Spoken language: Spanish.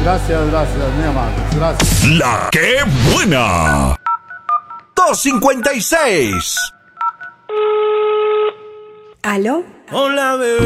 Gracias, muy amable. Gracias. La que buena. 256. ¿Aló? Hola, bebé.